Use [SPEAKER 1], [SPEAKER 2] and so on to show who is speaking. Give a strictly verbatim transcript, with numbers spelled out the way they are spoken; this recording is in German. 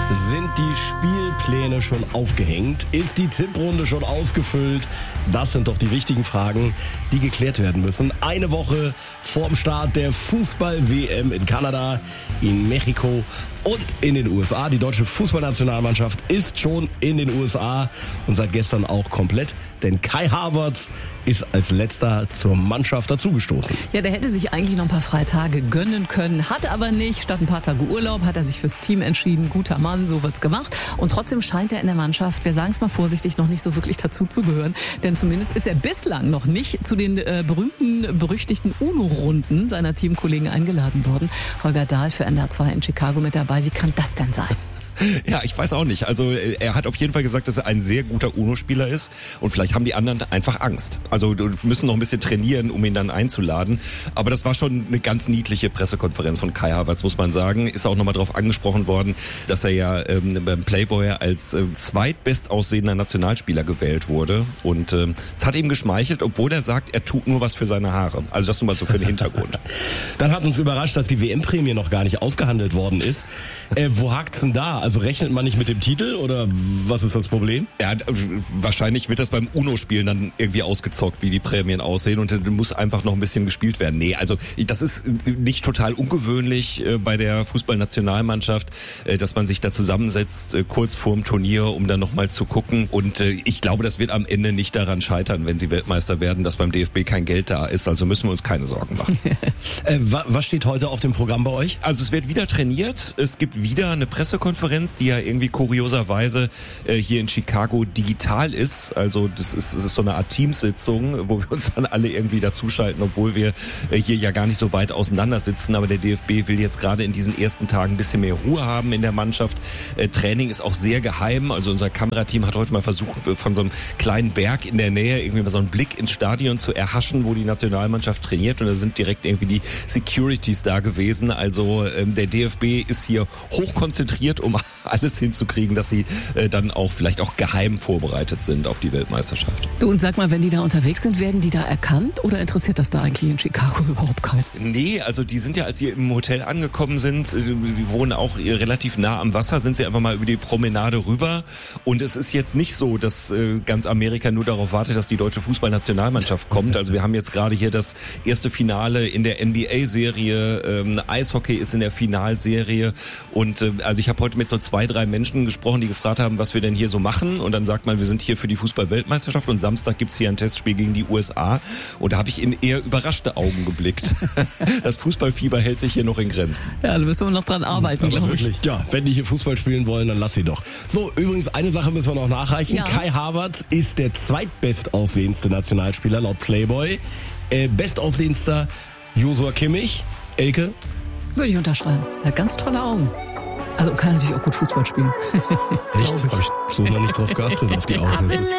[SPEAKER 1] Sind die Spielpläne schon aufgehängt? Ist die Tipprunde schon ausgefüllt? Das sind doch die wichtigen Fragen, die geklärt werden müssen. Eine Woche vorm Start der Fußball-W M in Kanada, in Mexiko und in den U S A. Die deutsche Fußballnationalmannschaft ist schon in den U S A und seit gestern auch komplett, denn Kai Havertz ist als letzter zur Mannschaft dazugestoßen.
[SPEAKER 2] Ja, der hätte sich eigentlich noch ein paar Freitage gönnen können, hat aber nicht. Statt ein paar Tage Urlaub hat er sich fürs Team entschieden. Guter Mann, so wird's gemacht. Und trotzdem scheint er in der Mannschaft, wir sagen es mal vorsichtig, noch nicht so wirklich dazu zu gehören. Denn zumindest ist er bislang noch nicht zu den äh, berühmten, berüchtigten UNO-Runden seiner Teamkollegen eingeladen worden. Holger Dahl für N D R zwei in Chicago mit dabei. Wie kann das denn sein?
[SPEAKER 3] Ja, ich weiß auch nicht. Also er hat auf jeden Fall gesagt, dass er ein sehr guter UNO-Spieler ist und vielleicht haben die anderen einfach Angst. Also müssen noch ein bisschen trainieren, um ihn dann einzuladen. Aber das war schon eine ganz niedliche Pressekonferenz von Kai Havertz, muss man sagen. Ist auch nochmal darauf angesprochen worden, dass er ja ähm, beim Playboy als äh, zweitbestaussehender Nationalspieler gewählt wurde. Und äh, es hat ihm geschmeichelt, obwohl er sagt, er tut nur was für seine Haare. Also das nur mal so für den Hintergrund.
[SPEAKER 1] Dann hat uns überrascht, dass die W M-Prämie noch gar nicht ausgehandelt worden ist. Äh, wo hakt's denn da? Also rechnet man nicht mit dem Titel oder was ist das Problem?
[SPEAKER 3] Ja, wahrscheinlich wird das beim UNO-Spielen dann irgendwie ausgezockt, wie die Prämien aussehen und dann muss einfach noch ein bisschen gespielt werden. Nee, also das ist nicht total ungewöhnlich äh, bei der Fußballnationalmannschaft, äh, dass man sich da zusammensetzt, äh, kurz vorm Turnier, um dann nochmal zu gucken. Und äh, ich glaube, das wird am Ende nicht daran scheitern, wenn sie Weltmeister werden, dass beim D F B kein Geld da ist. Also müssen wir uns keine Sorgen machen.
[SPEAKER 1] äh, wa- was steht heute auf dem Programm bei euch?
[SPEAKER 3] Also es wird wieder trainiert. Es gibt wieder eine Pressekonferenz, die ja irgendwie kurioserweise äh, hier in Chicago digital ist. Also das ist, das ist so eine Art Teamsitzung, wo wir uns dann alle irgendwie dazuschalten, obwohl wir äh, hier ja gar nicht so weit auseinander sitzen. Aber der D F B will jetzt gerade in diesen ersten Tagen ein bisschen mehr Ruhe haben in der Mannschaft. Äh, Training ist auch sehr geheim. Also unser Kamerateam hat heute mal versucht, von so einem kleinen Berg in der Nähe irgendwie mal so einen Blick ins Stadion zu erhaschen, wo die Nationalmannschaft trainiert. Und da sind direkt irgendwie die Securities da gewesen. Also ähm, der D F B ist hier hochkonzentriert, um alles hinzukriegen, dass sie äh, dann auch vielleicht auch geheim vorbereitet sind auf die Weltmeisterschaft.
[SPEAKER 2] Du, und sag mal, wenn die da unterwegs sind, werden die da erkannt oder interessiert das da eigentlich in Chicago überhaupt keinen?
[SPEAKER 3] Nee, also die sind ja, als sie im Hotel angekommen sind, die wohnen auch relativ nah am Wasser, sind sie einfach mal über die Promenade rüber und es ist jetzt nicht so, dass äh, ganz Amerika nur darauf wartet, dass die deutsche Fußballnationalmannschaft kommt. Also wir haben jetzt gerade hier das erste Finale in der N B A-Serie, ähm, Eishockey ist in der Finalserie und äh, also ich habe heute mit so zwei, drei Menschen gesprochen, die gefragt haben, was wir denn hier so machen und dann sagt man, wir sind hier für die Fußball-Weltmeisterschaft und Samstag gibt's hier ein Testspiel gegen die U S A und da habe ich in eher überraschte Augen geblickt. Das Fußballfieber hält sich hier noch in Grenzen.
[SPEAKER 2] Ja, da müssen wir noch dran arbeiten, glaube ich.
[SPEAKER 1] Ja, wenn die hier Fußball spielen wollen, dann lass sie doch. So, übrigens, eine Sache müssen wir noch nachreichen.
[SPEAKER 2] Ja.
[SPEAKER 1] Kai Havertz ist der zweitbestaussehendste Nationalspieler laut Playboy. Äh, bestaussehendster Joshua Kimmich. Elke?
[SPEAKER 2] Würde ich unterschreiben. Er hat ganz tolle Augen. Also kann natürlich auch gut Fußball spielen.
[SPEAKER 1] Echt? Habe ich so noch nicht drauf geachtet, auf die Augen.